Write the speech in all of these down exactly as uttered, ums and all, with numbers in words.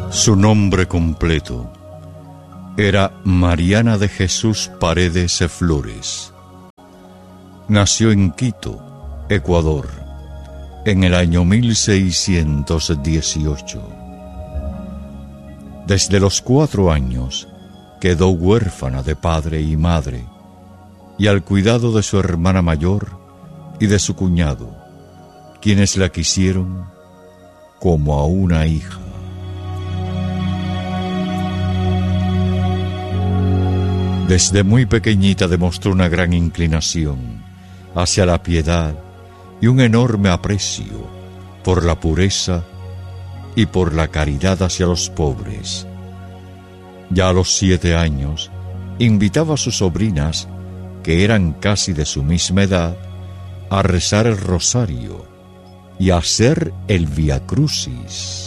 Su nombre completo era Mariana de Jesús Paredes Flores. Nació en Quito, Ecuador, en el año mil seiscientos dieciocho. Desde los cuatro años quedó huérfana de padre y madre, y al cuidado de su hermana mayor y de su cuñado, quienes la quisieron como a una hija. Desde muy pequeñita demostró una gran inclinación hacia la piedad y un enorme aprecio por la pureza y por la caridad hacia los pobres. Ya a los siete años invitaba a sus sobrinas, que eran casi de su misma edad, a rezar el rosario y a hacer el viacrucis.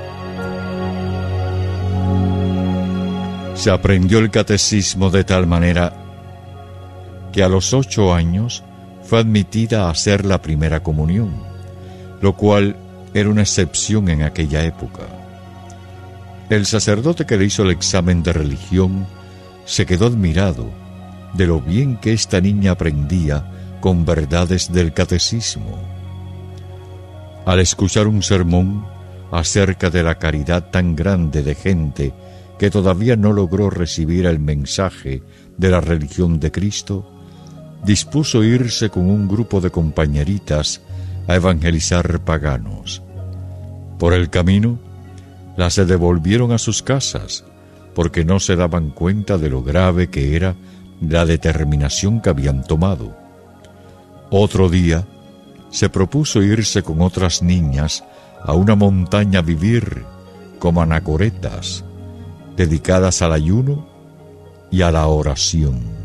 Se aprendió el catecismo de tal manera que a los ocho años fue admitida a hacer la primera comunión, lo cual era una excepción en aquella época. El sacerdote que le hizo el examen de religión se quedó admirado de lo bien que esta niña aprendía con verdades del catecismo. Al escuchar un sermón acerca de la caridad tan grande de gente que todavía no logró recibir el mensaje de la religión de Cristo, dispuso irse con un grupo de compañeritas a evangelizar paganos. Por el camino, las devolvieron a sus casas, porque no se daban cuenta de lo grave que era la determinación que habían tomado. Otro día, se propuso irse con otras niñas a una montaña a vivir como anacoretas, dedicadas al ayuno y a la oración.